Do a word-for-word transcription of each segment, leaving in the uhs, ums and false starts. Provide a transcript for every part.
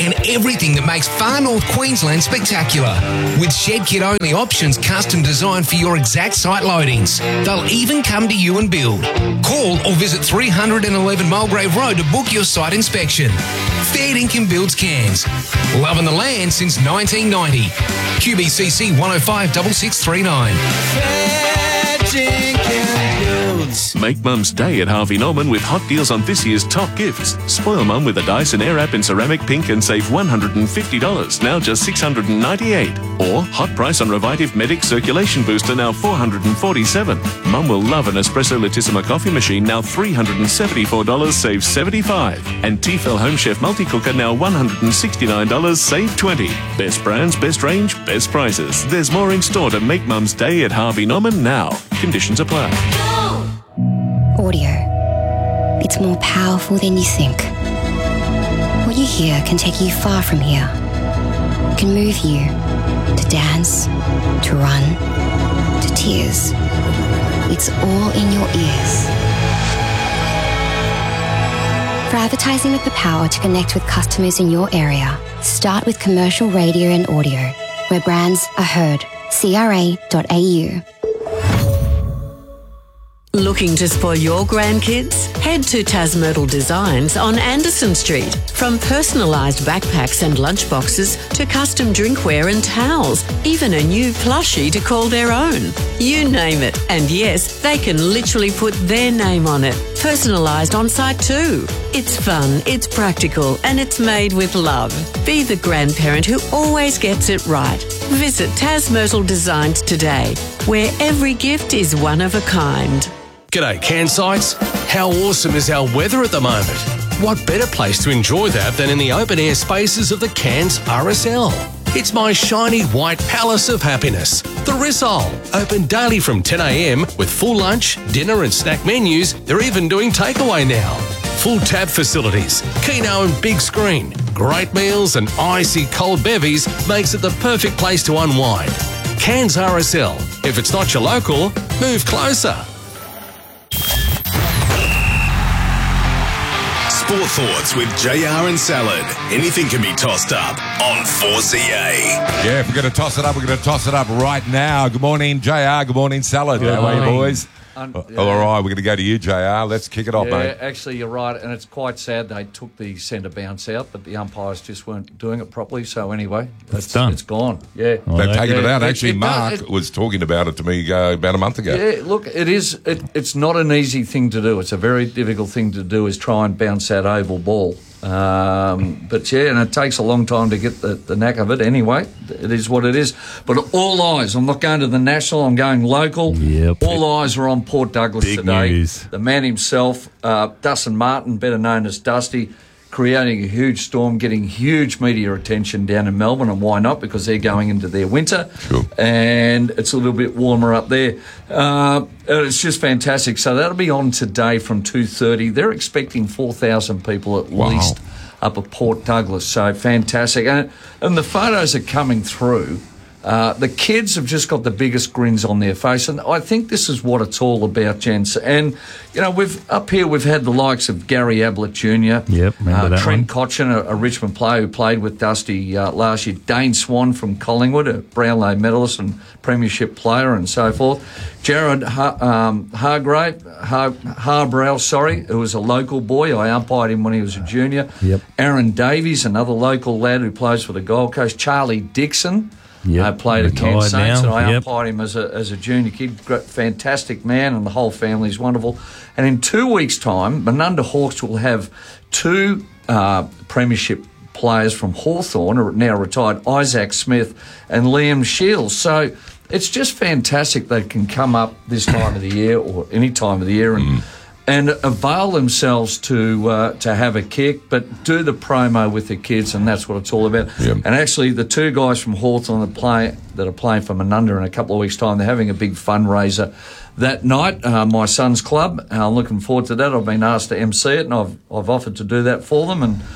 and everything that makes Far North Queensland spectacular. With shed kit only options custom designed for your exact site loadings. They'll even come to you and build. Call or visit three eleven Mulgrave Road to book your site inspection. Fair Dinkum Builds Cairns. Loving the land since nineteen ninety. Q B C C one oh five six six three nine. Fair Dinkum Builds. Make Mum's Day at Harvey Norman with hot deals on this year's top gifts. Spoil Mum with a Dyson Airwrap in ceramic pink and save one hundred fifty dollars, now just six hundred ninety-eight dollars. Or hot price on Revitive Medic Circulation Booster, now four hundred forty-seven dollars. Mum will love an Espresso Latissima coffee machine, now three hundred seventy-four dollars, save seventy-five dollars. And Tefal Home Chef Multi-Cooker, now one hundred sixty-nine dollars, save twenty dollars. Best brands, best range, best prices. There's more in store to make Mum's Day at Harvey Norman now. Conditions apply. Audio. It's more powerful than you think. What you hear can take you far from here. It can move you to dance, to run, to tears. It's all in your ears. For advertising with the power to connect with customers in your area, start with commercial radio and audio, where brands are heard. C R A dot A U. Looking to spoil your grandkids? Head to Tasmyrtle Designs on Anderson Street. From personalised backpacks and lunchboxes to custom drinkware and towels, even a new plushie to call their own. You name it. And yes, they can literally put their name on it. Personalised on site too. It's fun, it's practical, and it's made with love. Be the grandparent who always gets it right. Visit Tasmyrtle Designs today, where every gift is one of a kind. G'day, Cairnsites. How awesome is our weather at the moment? What better place to enjoy that than in the open-air spaces of the Cairns R S L? It's my shiny white palace of happiness, the Rissole. Open daily from ten a m with full lunch, dinner and snack menus. They're even doing takeaway now. Full tab facilities, keno and big screen, great meals and icy cold bevies makes it the perfect place to unwind. Cairns R S L. If it's not your local, move closer. Sport Thoughts with J R and Salad. Anything can be tossed up on four C A. Yeah, if we're going to toss it up, we're going to toss it up right now. Good morning, J R. Good morning, Salad. Good How are you, morning. boys? Um, Oh, yeah. all right, we're going to go to you, J R. Let's kick it off, yeah, mate. actually, you're right, and it's quite sad they took the centre bounce out, but the umpires just weren't doing it properly. So anyway, it's done. It's gone. Yeah, They've taken it Yeah, out. it- Actually, it does- Mark it- was talking about it to me uh, about a month ago. Yeah, look, it is. It, it's not an easy thing to do. It's a very difficult thing to do. Is try and bounce that oval ball. Um, but yeah, and it takes a long time to get the, the knack of it. Anyway, it is what it is. But all eyes. I'm not going to the national. I'm going local. Yep. All eyes are on Port Douglas Big today. news. The man himself, uh, Dustin Martin, better known as Dusty, creating a huge storm, getting huge media attention down in Melbourne, and why not? Because they're going into their winter, Sure. and it's a little bit warmer up there. Uh, it's just fantastic. So that'll be on today from two thirty. They're expecting four thousand people at Wow. least up at Port Douglas. So fantastic. And, and the photos are coming through. Uh, the kids have just got the biggest grins on their face, and I think this is what it's all about, gents. And you know, we've up here we've had the likes of Gary Ablett Junior Yep, remember uh, that Trent one. Cochin, a, a Richmond player who played with Dusty uh, last year. Dane Swan from Collingwood, a Brownlow medalist and premiership player, and so forth. Jared ha- um, Hargrave, Har- Harbrow, sorry, who was a local boy. I umpired him when he was a junior. Yep. Aaron Davies, another local lad who plays for the Gold Coast. Charlie Dixon. Yep, Uh, played at retired Cairns Saints, now, and I yep. umpired him as a as a junior kid. Great, fantastic man, and the whole family's wonderful. And in two weeks' time, Menunda Hawks will have two uh, premiership players from Hawthorn, are now retired, Isaac Smith and Liam Shields. So it's just fantastic they can come up this time of the year or any time of the year and. Mm. And avail themselves to uh, to have a kick, but do the promo with the kids, and that's what it's all about. Yep. And actually, the two guys from Hawthorn that play that are playing for Menunda in a couple of weeks' time, they're having a big fundraiser that night. Uh, my son's club. Uh, I'm looking forward to that. I've been asked to M C it, and I've I've offered to do that for them. And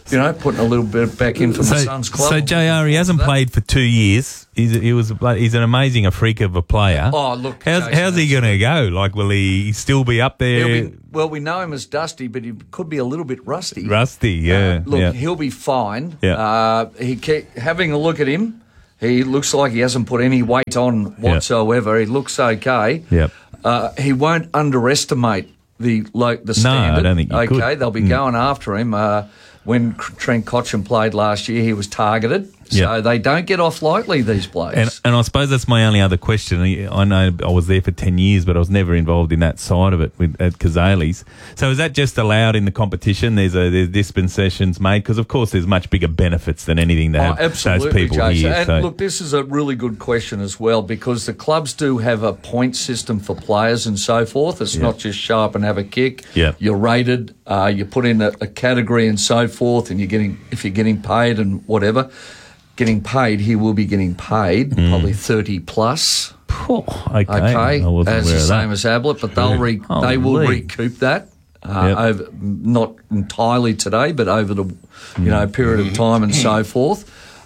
you know, putting a little bit back in for so, my son's club. So, J R, he hasn't played for two years. He's, he was, he's an amazing freak of a player. Oh, look. How's, Jason, how's he going to go? Like, will he still be up there? He'll be, well, we know him as Dusty, but he could be a little bit rusty. Rusty, yeah. Uh, look, yeah. he'll be fine. Yeah. Uh, he ke- having a look at him, he looks like he hasn't put any weight on whatsoever. He looks okay. Yep. Uh, he won't underestimate the like the No, standard. I don't think you okay, could. they'll be Mm. going after him. Uh, when Trent Cotchin played last year, he was targeted. So Yep. they don't get off lightly, these blokes. And, and I suppose that's my only other question. I know I was there for ten years, but I was never involved in that side of it with, at Kazali's. So is that just allowed in the competition? There's a there's dispensations made? Because, of course, there's much bigger benefits than anything to Oh, have absolutely, those people Jason. here. And So. look, this is a really good question as well, because the clubs do have a point system for players and so forth. It's Yeah. not just show up and have a kick. Yeah. You're rated, uh, you put in a, a category and so forth, and you're getting if you're getting paid and whatever. Getting paid, he will be getting paid probably thirty plus. Oh, okay, Okay, I wasn't as aware the of same that. as Ablett, but they'll re- they will Holy. recoup that uh, Yep. over not entirely today, but over the you know period of time and so forth.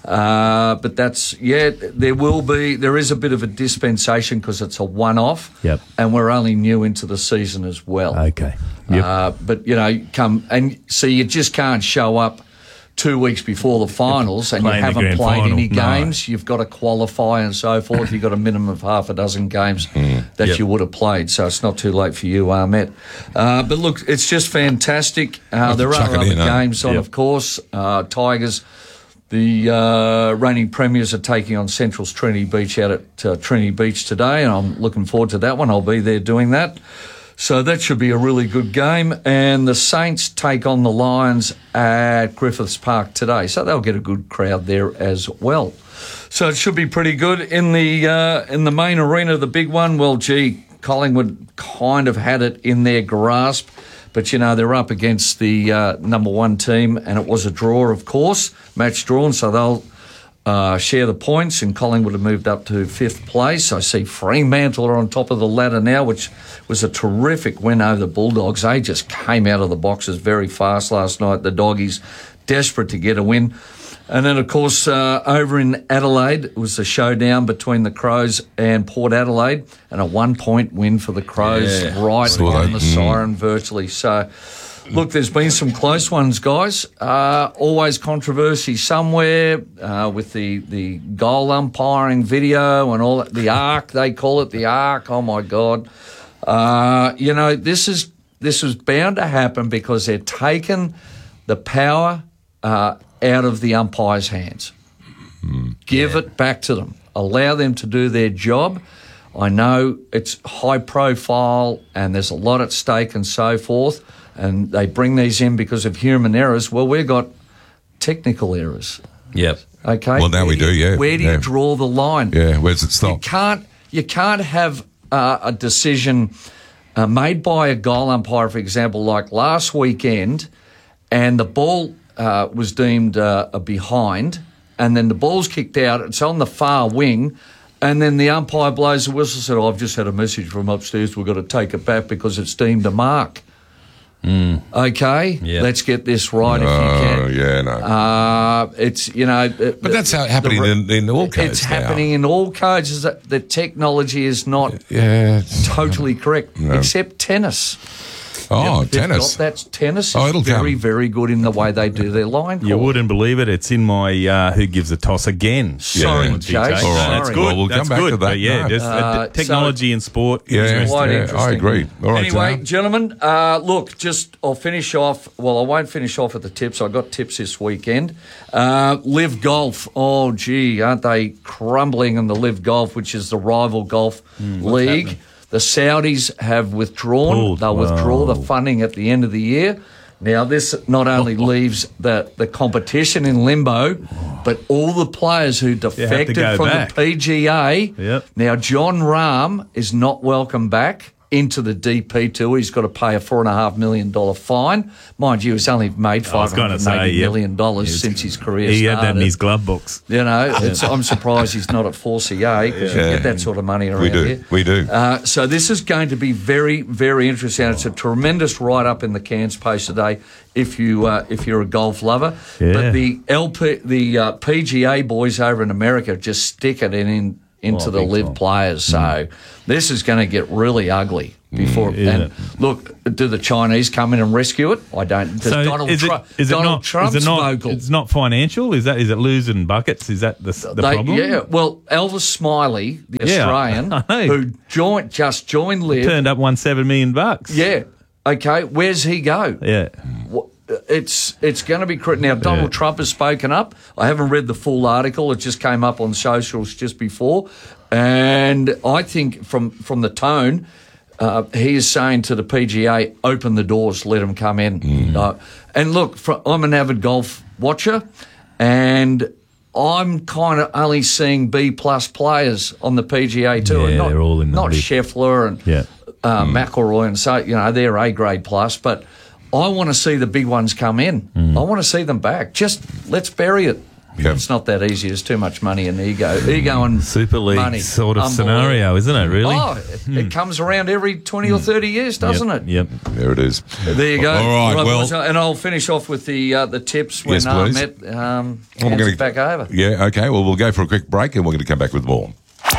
Uh, but that's yeah, there will be there is a bit of a dispensation because it's a one-off, Yep. and we're only new into the season as well. Okay. Yep. Uh, but you know, come and see, you just can't show up two weeks before the finals and you Playing the haven't grand played final. any No. games. You've got to qualify and so forth. You've got a minimum of half a dozen games that Yep. you would have played, so it's not too late for you, Ahmet. Uh, but look, it's just fantastic. Uh, there chuck are it other in, huh? games on, Yep. of course. Uh, Tigers, the uh, reigning premiers, are taking on Central's Trinity Beach out at uh, Trinity Beach today, and I'm looking forward to that one. I'll be there doing that. So that should be a really good game. And the Saints take on the Lions at Griffiths Park today. So they'll get a good crowd there as well. So it should be pretty good. In the uh, in the main arena, the big one, well, gee, Collingwood kind of had it in their grasp. But, you know, they're up against the uh, number one team, and it was a draw, of course, match drawn, so they'll Uh, share the points, and Collingwood have moved up to fifth place. I see Fremantle are on top of the ladder now, which was a terrific win over the Bulldogs. They just came out of the boxes very fast last night. The Doggies desperate to get a win. And then, of course, uh, over in Adelaide, it was a showdown between the Crows and Port Adelaide, and a one-point win for the Crows, Yeah. right Saw on that. the Mm. siren virtually. So, look, there's been some close ones, guys. Uh, always controversy somewhere uh, with the, the goal umpiring video and all that. The arc, they call it the arc. Oh, my God. Uh, you know, this is this is bound to happen because they're taking the power uh, out of the umpire's hands. Mm, Give yeah. it back to them. Allow them to do their job. I know it's high profile and there's a lot at stake and so forth, and they bring these in because of human errors. Well, we've got technical errors. Yep. Okay. Well, now we do, yeah. Where do Yeah. you draw the line? Yeah, where does it You stop? can't. You can't have uh, a decision uh, made by a goal umpire, for example, like last weekend, and the ball uh, was deemed uh, a behind, and then the ball's kicked out. It's on the far wing. And then the umpire blows the whistle and said, oh, I've just had a message from upstairs. We've got to take it back because it's deemed a mark. Mm. Okay, Yep. let's get this right if you Oh, can. yeah, no. Uh, it's, you know... But that's how happening in, in all codes It's now. happening in all codes. Is that the technology is not Yeah. it's- totally correct, No. except tennis. Oh, They've tennis. got that tennis Oh, is it'll very, come. very good in the way they do their line call. You wouldn't believe it. It's in my uh, Who Gives a Toss again. Sorry, Yeah. Jay. All right. That's Sorry. good. Well, we'll That's come back good. to that. But yeah, No. just uh, Uh, technology in sport. Yeah, interesting. Quite yeah, I interesting. agree. All right, Anyway, Jar. gentlemen, uh, look, just I'll finish off. Well, I won't finish off at the tips. I got tips this weekend. Uh, Live Golf. Oh, gee, aren't they crumbling in the Live Golf, which is the rival golf league? happening? The Saudis have withdrawn. Pulled. They'll withdraw the Whoa. funding at the end of the year. Now, this not only leaves the, the competition in limbo, but all the players who defected go from back. the P G A. Yep. Now, John Rahm is not welcome back. into the D P tour, he's got to pay a four and a half million dollar fine. Mind you, he's only made five hundred and eighty million dollars yeah, since his career he started. had that in his glove box. You know, it's, I'm surprised he's not at four C A because Yeah. you get that sort of money around We do. here. We do. Uh, so this is going to be very, very interesting. It's a tremendous write-up in the Cairns Post today if you uh, if you're a golf lover. Yeah. But the L P, the uh, P G A boys over in America just stick it in, in into Oh, the big live time. players. So this is going to get really ugly before. isn't and it? look, do the Chinese come in and rescue it? I don't. Does So Donald, is it, Trump, is it Donald not, Trump's is it not, vocal. it's not financial? Is that is it losing buckets? Is that the, the They- problem? Yeah, well, Elvis Smiley, the Yeah, Australian, I know. who joined, just joined Live. Turned up won seven million bucks. Yeah. Okay, where's he go? Yeah. Wha- It's it's going to be critical. Now, Donald Yeah. Trump has spoken up. I haven't read the full article. It just came up on socials just before. And I think from, from the tone, uh, he is saying to the P G A, open the doors, let them come in. Uh, and look, fr I'm an avid golf watcher, and I'm kind of only seeing B-plus players on the P G A tour. Yeah, not, they're all in the Not league. Scheffler and Yeah. uh, McIlroy and so, you know, they're A-grade plus, but I want to see the big ones come in. I want to see them back. Just let's bury it. Yeah. It's not that easy. There's too much money and ego. Ego and Super League money. sort of Unbelievable. scenario, isn't it, really? Oh, it, it comes around every twenty or thirty years, doesn't yep. it? Yep. There it is. There you go. All right, well- boys, and I'll finish off with the uh, the tips when Yes, uh, please. Matt um, Well, we're hands gonna- it back over. Yeah, okay. Well, we'll go for a quick break and we're going to come back with more.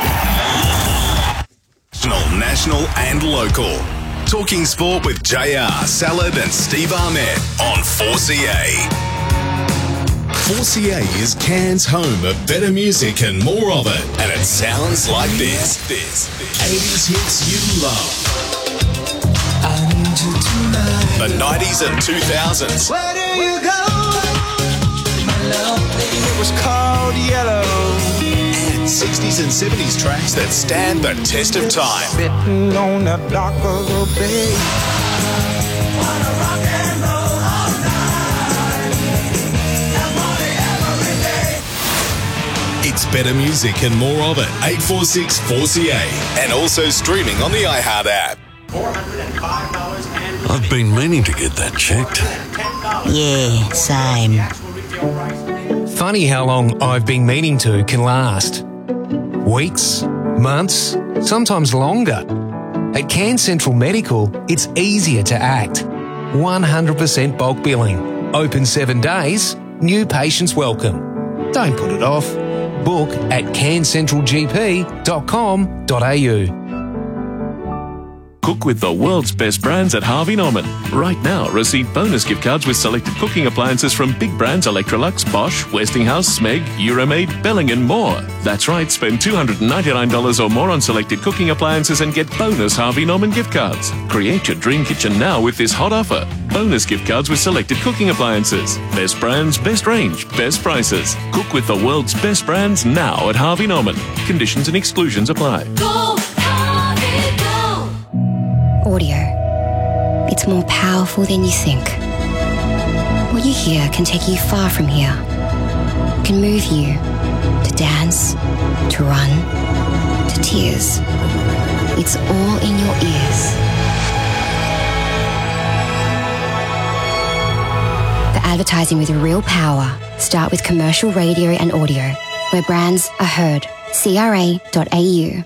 National, national and local. Talking sport with J R, Salad and Steve Ahmed on four C A. four C A is Cairns' home of better music and more of it. And it sounds like this. This. eighties hits you love. I need you tonight. The nineties and two thousands. Where do you go? My love, it was called Yellow. And sixties and seventies tracks that stand the test of time. Sitting on the dock of the bay. It's better music and more of it. eight four six four C A. And also streaming on the iHeart app. I've been meaning to get that checked. Yeah, same. Funny how long I've been meaning to can last. Weeks, months, sometimes longer. At Cairns Central Medical, it's easier to act. one hundred percent bulk billing. Open seven days, new patients welcome. Don't put it off. Book at cairns central g p dot com dot a u. Cook with the world's best brands at Harvey Norman. Right now, receive bonus gift cards with selected cooking appliances from big brands Electrolux, Bosch, Westinghouse, Smeg, Euromaid, Belling and more. That's right, spend two hundred ninety-nine dollars or more on selected cooking appliances and get bonus Harvey Norman gift cards. Create your dream kitchen now with this hot offer. Bonus gift cards with selected cooking appliances. Best brands, best range, best prices. Cook with the world's best brands now at Harvey Norman. Conditions and exclusions apply. Go, Harvey, go! Audio. It's more powerful than you think. What you hear can take you far from here. Can move you to dance, to run, to tears. It's all in your ears. For advertising with real power, start with commercial radio and audio, where brands are heard. C R A dot A U.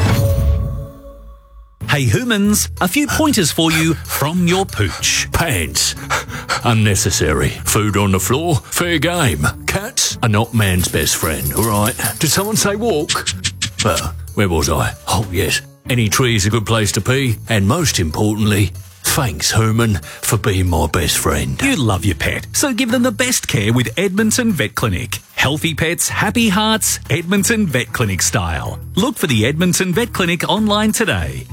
Hey humans, a few pointers for you from your pooch. Pants. Unnecessary. Food on the floor. Fair game. Cats are not man's best friend, alright? Did someone say walk? Well, where was I? Oh, yes. Any tree is a good place to pee. And most importantly, thanks, Herman, for being my best friend. You love your pet, so give them the best care with Edmonton Vet Clinic. Healthy pets, happy hearts, Edmonton Vet Clinic style. Look for the Edmonton Vet Clinic online today.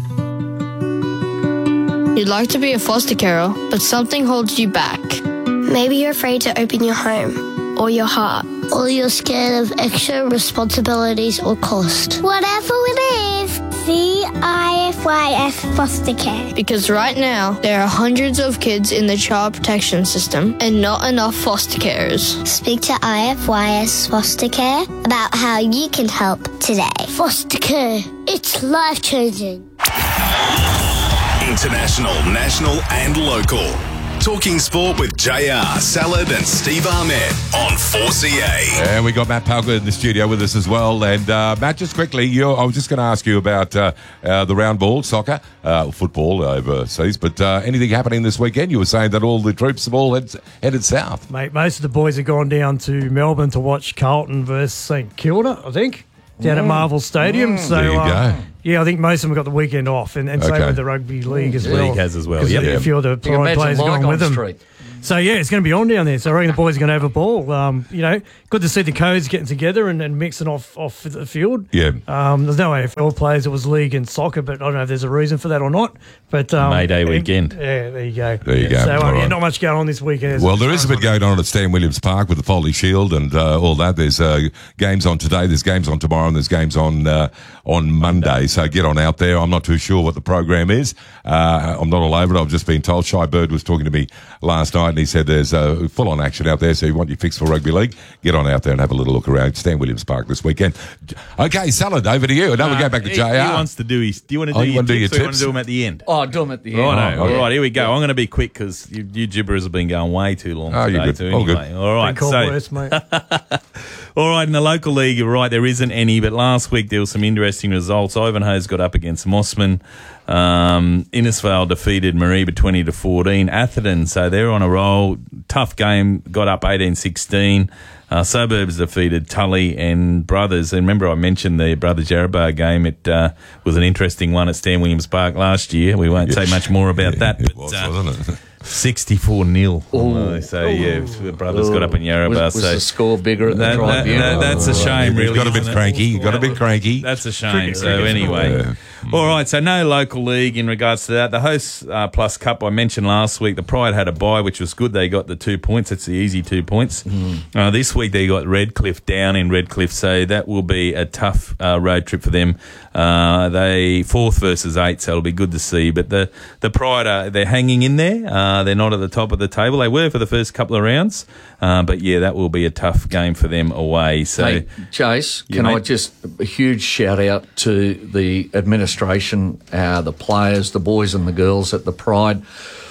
You'd like to be a foster carer, but something holds you back. Maybe you're afraid to open your home or your heart, or you're scared of extra responsibilities or cost. Whatever it is, C I F Y S Foster Care. Because right now, there are hundreds of kids in the child protection system and not enough foster carers. Speak to I F Y S Foster Care about how you can help today. Foster Care, it's life-changing. International, national and local. Talking sport with J R, Salad and Steve Ahmed on four C A. And we got Matt Palker in the studio with us as well. And uh, Matt, just quickly, you I was just going to ask you about uh, uh, the round ball, soccer, uh, football overseas, but uh, anything happening this weekend? You were saying that all the troops have all head, headed south. Mate, most of the boys have gone down to Melbourne to watch Carlton versus St Kilda, I think, down Mm. at Marvel Stadium. Mm. So, There you uh, go. Yeah, I think most of them got the weekend off, and, and Okay. same with the rugby league as The well. league has as well, 'Cause yep. A few of the You can pride imagine players are Mike going on with the them. street. So, yeah, it's going to be on down there. So I reckon the boys are going to have a ball. Um, you know, good to see the codes getting together and, and mixing off, off the field. Yeah. Um, there's no A F L players. It was league and soccer, but I don't know if there's a reason for that or not. But um, May Day and- weekend. Yeah, there you go. There you go. So, um, All yeah, right. not much going on this weekend. Well, there is a bit going on at Stan Williams Park with the Foley Shield and uh, all that. There's uh, games on today, there's games on tomorrow, and there's games on uh, on Monday. So get on out there. I'm not too sure what the program is. Uh, I'm not all over it. I've just been told. Shy Bird was talking to me last night, and he said there's uh, full-on action out there. So you want your fix for rugby league, get on out there and have a little look around Stan Williams Park this weekend. Okay, Salad, over to you. Now we go back to he, J R. He wants to do his. Do you want to do Oh, you your wanna do tips, your or you want tips? to do them at the end? Oh, do them at the end. Right, Oh, all okay. right, here we go. I'm going to be quick because you, you gibberers have been going way too long Oh, you're today. good. Too, All good. anyway. All right, Been called so worse, mate. all right, in the local league, you're right, there isn't any, but last week there were some interesting results. Ivanhoe's got up against Mossman. Um, Innisfail defeated Mareeba twenty to fourteen. Atherton, so they're on a roll. Tough game, got up eighteen sixteen. Uh, Suburbs defeated Tully and Brothers. And remember I mentioned the Brothers Yarrabah game. It uh, was an interesting one at Stan Williams Park last year. We won't say much more about that. It but, was, uh, wasn't it? sixty-four nil. Ooh. So, yeah, the Brothers got up in Yarrabah. Was, was so the score bigger at that, the that, tribunal? that- that's a shame, He really. got a bit isn't it? cranky. He got a bit cranky. That's a shame. Cricket, so cricket. anyway, Yeah. all right. So no local league in regards to that. The Hosts uh, Plus Cup I mentioned last week. The Pride had a bye, which was good. They got the two points. It's the easy two points. Uh, this week they got Redcliffe down in Redcliffe, so that will be a tough uh, road trip for them. Uh, they fourth versus eight, so it'll be good to see. But the the Pride are they're hanging in there. Uh, they're not at the top of the table. They were for the first couple of rounds, uh, but yeah, that will be a tough game for them away. So. Hey, Chase, Yeah, can I mate. just a huge shout out to the administration, uh, the players, the boys and the girls at the Pride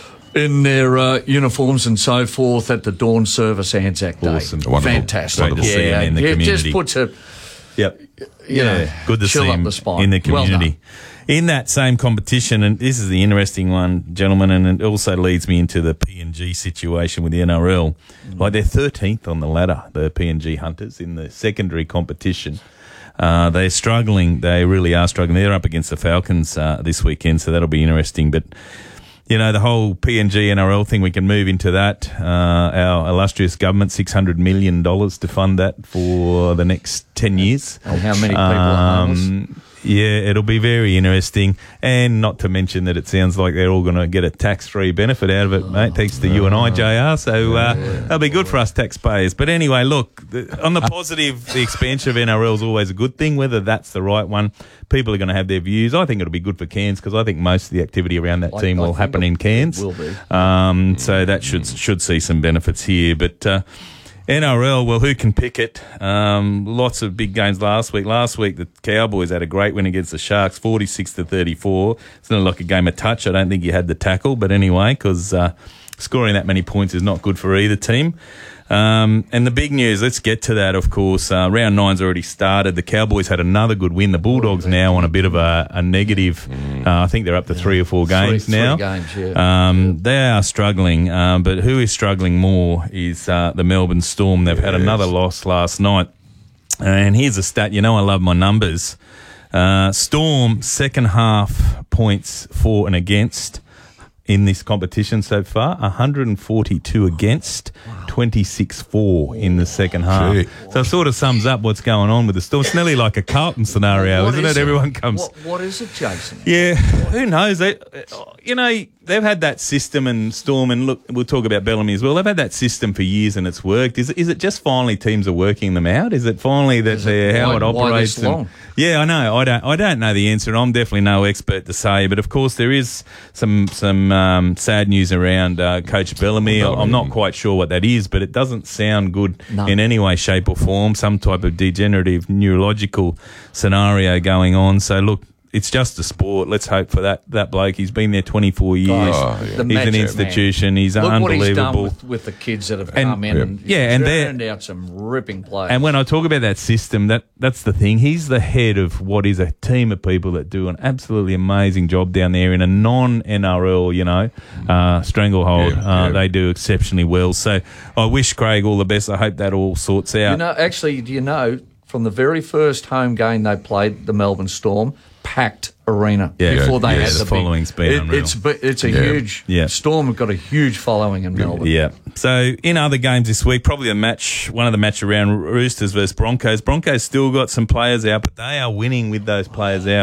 in their uh, uniforms and so forth at the dawn service Anzac Day. Awesome. Wonderful. Fantastic. Great to see yeah, them in the yeah, community. just puts a Yep. you know, good to chill see up him the spine. in the Well community. in that same competition, and this is the interesting one, gentlemen, and it also leads me into the P N G situation with the N R L. Mm. Like they're thirteenth on the ladder, the P N G Hunters, in the secondary competition. Uh, they're struggling. They really are struggling. They're up against the Falcons uh, this weekend, so that'll be interesting. But you know, the whole P N G N R L thing, we can move into that. Uh, our illustrious government, six hundred million dollars to fund that for the next ten years. And how many people are homeless? Um, yeah, it'll be very interesting. And not to mention that it sounds like they're all going to get a tax-free benefit out of it, mate, thanks to you and I, J R. So uh, that'll be good for us taxpayers. But anyway, look, the, on the positive, the expansion of N R L is always a good thing. Whether that's the right one, people are going to have their views. I think it'll be good for Cairns because I think most of the activity around that I- team I will think happen it- in Cairns. it will be. Um, so that should should see some benefits here. But uh, N R L, well, who can pick it? Um, lots of big games last week. Last week, the Cowboys had a great win against the Sharks, forty-six to thirty-four. It's not like a game of touch. I don't think you had the tackle, but anyway, because uh, scoring that many points is not good for either team. Um, and the big news, let's get to that, of course. Uh, round nine's already started. The Cowboys had another good win. The Bulldogs now on a bit of a, a negative. Uh, I think they're up to three or four games Three- now. three games, yeah. Um, they are struggling, um, but who is struggling more is uh, the Melbourne Storm. They've had another loss last night. And here's a stat. You know I love my numbers. Uh, Storm, second half points for and against in this competition so far, one hundred forty-two against, twenty-six four in the second half. Gee. So it sort of sums up what's going on with the Storm. It's nearly like a Carlton scenario, What isn't is it? Everyone comes... What, what is it, Jason? Yeah, who knows? They, you know, they've had that system, and Storm, and look, we'll talk about Bellamy as well. They've had that system for years, and it's worked. Is it, is it just finally teams are working them out? Is it finally that they're how why- it why operates? this and- long? yeah, I know. I don't. I don't know the answer. And I'm definitely no expert to say, but of course there is some some um, sad news around uh, Coach Bellamy. I'm not quite sure what that is, but it doesn't sound good No. in any way, shape, or form. Some type of degenerative neurological scenario going on. So look. it's just a sport. Let's hope for that that bloke. He's been there twenty-four years. Oh, yeah. He's The an magic, institution. man. He's Look unbelievable. what he's done with, with the kids that have And- come in yeah. and Yeah, and they're- turned out some ripping players. And when I talk about that system, that that's the thing. He's the head of what is a team of people that do an absolutely amazing job down there in a non-N R L, you know, uh, stranglehold. Yeah, uh, yeah. They do exceptionally well. So I wish Craig all the best. I hope that all sorts out. You know, actually, do you know, from the very first home game they played, the Melbourne Storm, packed arena Yeah. before they Yeah, had the the big- following's been it, unreal. It's bu- it's a Yeah. huge Yeah. Storm have got a huge following in Melbourne. Yeah. So in other games this week, probably a match, one of the match around Roosters versus Broncos. Broncos still got some players out, but they are winning with those players out.